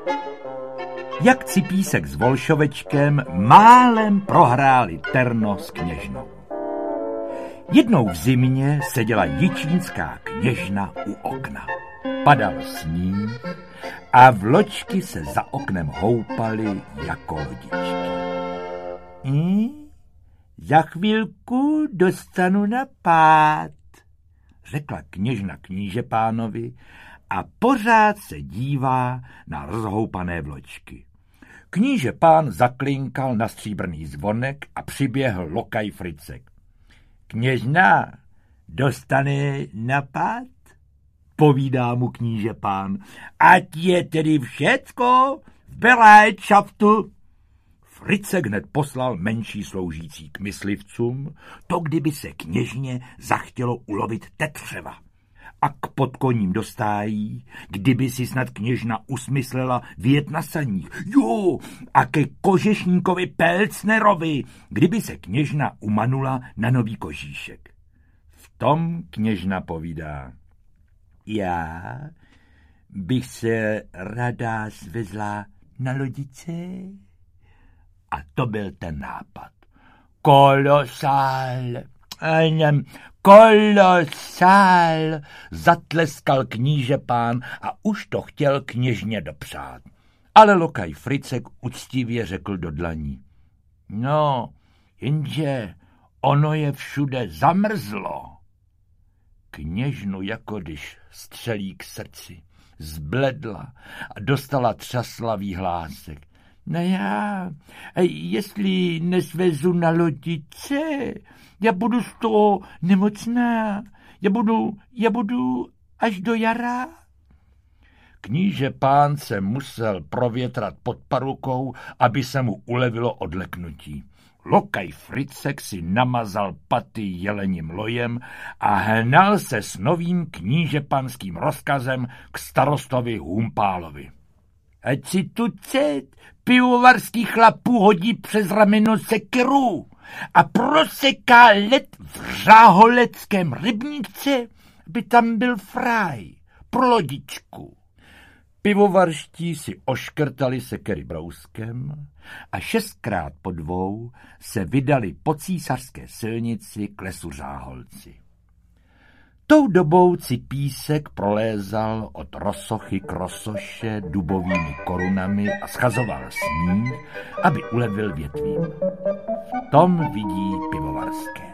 Jak Cipísek s Volšovečkem málem prohráli terno s kněžnou. Jednou v zimě seděla jičínská kněžna u okna. Padal sníh a vločky se za oknem houpaly jako lodičky. Za chvilku dostanu na pád, řekla kněžna knížepánovi a pořád se dívá na rozhoupané vločky. Knížepán zaklinkal na stříbrný zvonek a přiběhl lokaj Fricek. Kněžna, dostane na pád? Povídá mu knížepán. Ať je tedy všecko v beléčaftu. Fricek hned poslal menší sloužící k myslivcům, to kdyby se kněžně zachtělo ulovit tetřeva. A k podkoním dostájí, kdyby si snad kněžna usmyslela vyjet na saních. Jo, a ke kožešníkovi Pelcnerovi, kdyby se kněžna umanula na nový kožíšek. V tom kněžna povídá. Já bych se ráda svezla na lodice. A to byl ten nápad. Kolosál, zatleskal knížepán a už to chtěl kněžně dopřát. Ale lokaj Fricek uctivě řekl do dlaní. No, jenže ono je všude zamrzlo. Kněžnu jako když střelí k srdci. Zbledla a dostala třaslavý hlásek. No já, jestli nesvezu na lodice, já budu z toho nemocná. Já budu až do jara. Knížepán se musel provětrat pod parukou, aby se mu ulevilo od leknutí. Lokaj Fricek si namazal paty jelením lojem a hnal se s novým knížepanským rozkazem k starostovi Humpálovi. Ať si tu pivovarský chlapů hodí přes rameno sekeru a proseká led v Řáholeckém rybníce, aby tam byl fraj pro lodičku. Pivovarští si oškrtali sekery brouskem a 6krát po 2 se vydali po císařské silnici k lesu Řáholci. Tou dobou Cipísek prolézal od Rosochy k Rosoše dubovými korunami a schazoval sníh, aby ulevil větvím. V tom vidí pivovarské.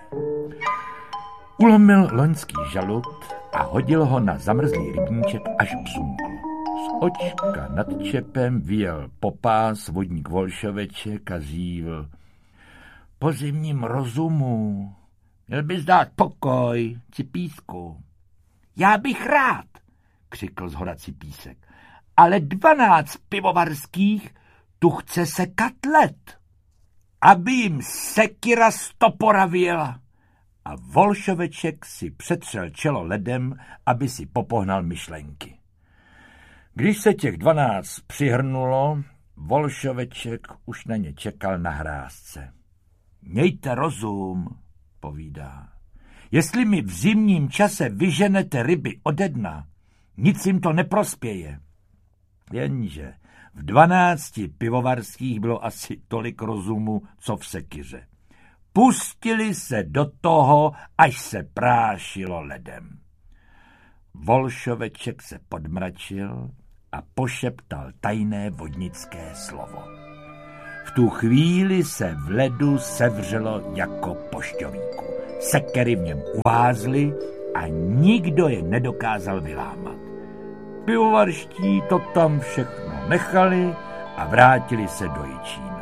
Ulomil loňský žalud a hodil ho na zamrzlý rybníček až bzunkl. Z očka nad čepem vyjel popás vodník Volšoveček a zívl. Po zimním rozumu měl bys dát pokoj, Cipísku. Já bych rád, křikl zhora Cipísek, ale 12 pivovarských tu chce sekat led, aby jim sekira z topora vyjela. A Volšoveček si přetřel čelo ledem, aby si popohnal myšlenky. Když se těch 12 přihrnulo, Volšoveček už na ně čekal na hrázce. Mějte rozum, povídá. Jestli mi v zimním čase vyženete ryby ode dna, nic jim to neprospěje. Jenže v 12 pivovarských bylo asi tolik rozumu, co v sekyře. Pustili se do toho, až se prášilo ledem. Volšoveček se podmračil a pošeptal tajné vodnické slovo. V tu chvíli se v ledu sevřelo jako pošťovíku. Sekery v něm uvázly a nikdo je nedokázal vylámat. Pivovarští to tam všechno nechali a vrátili se do Jičína.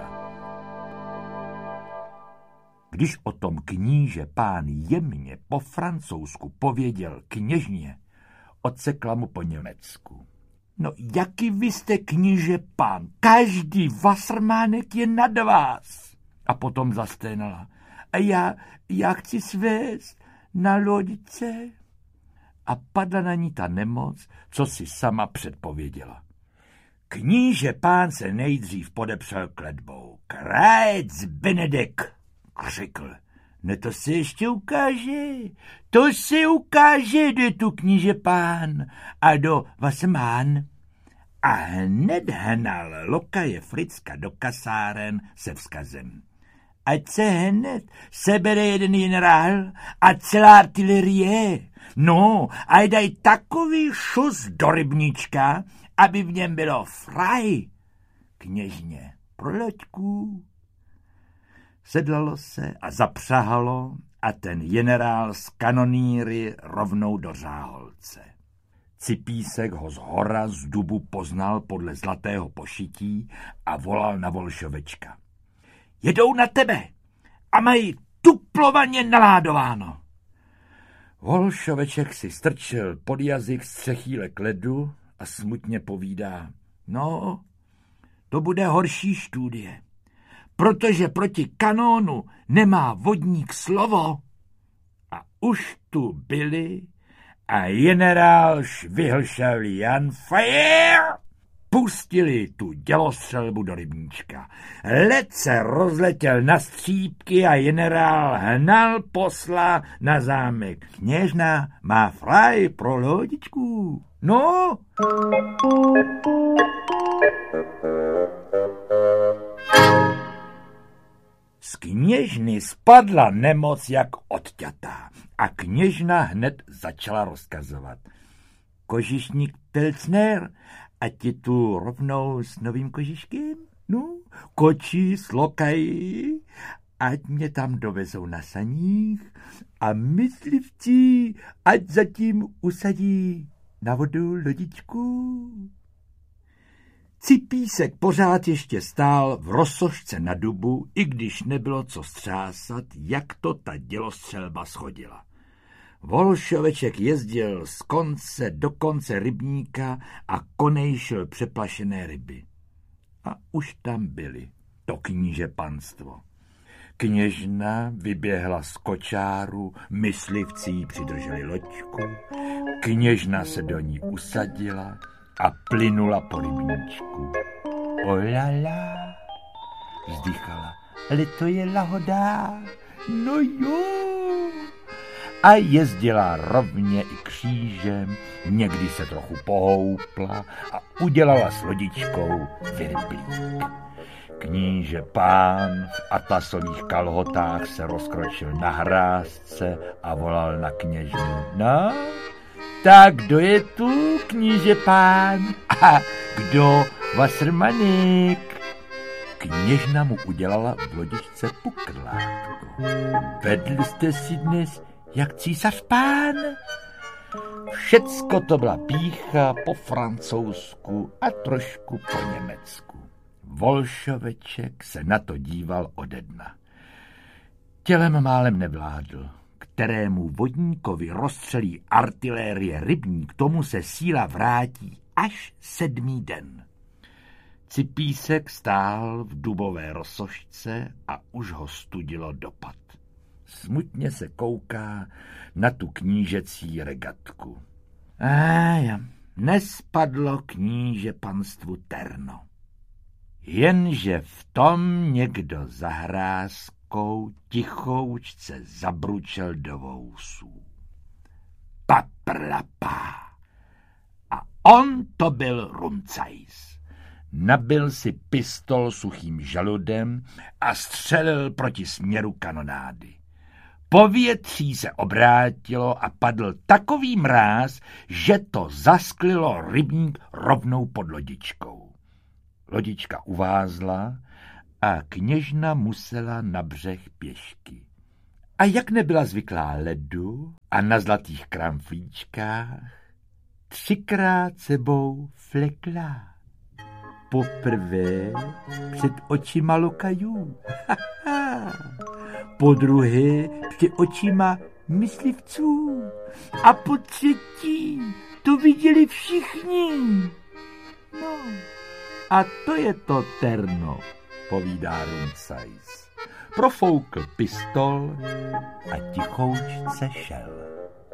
Když o tom kníže pán jemně po francouzsku pověděl kněžně, odsekla mu po německu. No, jaký vy jste kníže pán, každý vasrmánek je nad vás. A potom zasténala. A já chci svést na lodice. A padla na ní ta nemoc, co si sama předpověděla. Kníže pán se nejdřív podepřel kletbou. Krajec Benedek, řekl. Ne, to se ještě ukáže. To se ukáže, kdo je tu kníže pán a kdo vasmán. a hned hnal lokaje Fricka do kasáren se vzkazem. Ať se hned sebere jeden generál a celá artilerie. No, a daj takový šus do rybníčka, aby v něm bylo fraj. Kněžně, pro loďku. Sedlalo se a zapřahalo a ten generál z kanonýry rovnou do Řáholce. Cipísek ho zhora z dubu poznal podle zlatého pošití a volal na Volšovečka. Jedou na tebe a mají tuplovaně naládováno. Volšoveček si strčil pod jazyk střechýlek ledu a smutně povídá. No, to bude horší štúdie, protože proti kanónu nemá vodník slovo. A už tu byli a generál Švihlšel Jan Fire pustili tu dělostřelbu do rybníčka. Led se rozletěl na střípky a generál hnal posla na zámek. Kněžna má fraj pro lodičku. No. Z kněžny spadla nemoc jak odťatá a kněžna hned začala rozkazovat. Kožišník Telcner, ať ti tu rovnou s novým kožiškem? No, koči s lokají, ať mě tam dovezou na saních a myslivci, ať zatím usadí na vodu lodičku. Cipísek pořád ještě stál v rozsošce na dubu, i když nebylo co střásat, jak to ta dělostřelba schodila. Volšoveček jezdil z konce do konce rybníka a konejšil přeplašené ryby. A už tam byli, to kníže panstvo. Kněžna vyběhla z kočáru, myslivci jí přidrželi loďku, kněžna se do ní usadila a plynula po rybníčku. Olala, vzdychala, ale to je lahodá, no jo. A jezdila rovně i křížem, někdy se trochu pohoupla a udělala s lodičkou virblík. Kníže pán v atlasových kalhotách se rozkročil na hrázce a volal na kněžnu. No, tak kdo je tu, kníže pán? A kdo Wassermanek? Kněžna mu udělala v lodičce pukrlátko. Vedl jste si dnes jak císař pán? Všecko to byla pýcha po francouzsku a trošku po německu. Volšoveček se na to díval ode dna. Tělem málem nevládl. Kterému vodníkovi rozstřelí artilérie rybník, tomu se síla vrátí až 7. den. Cipísek stál v dubové rozsošce a už ho studilo dopad. Smutně se kouká na tu knížecí regatku. Nespadlo kníže panstvu terno. Jenže v tom někdo za hrázkou tichoučce zabručel do vousů. Paprlapá. A on to byl Rumcajs. Nabil si pistol suchým žaludem a střelil proti směru kanonády. Povětří se obrátilo a padl takový mráz, že to zasklilo rybník rovnou pod lodičkou. Lodička uvázla a kněžna musela na břeh pěšky. A jak nebyla zvyklá ledu a na zlatých kramflíčkách, 3krát sebou flekla. Poprvé před očima lokajů, podruhé před očima myslivců a po třetí to viděli všichni. No, a to je to terno, povídá Rumcajs. Profoukl pistol a tichoučce šel.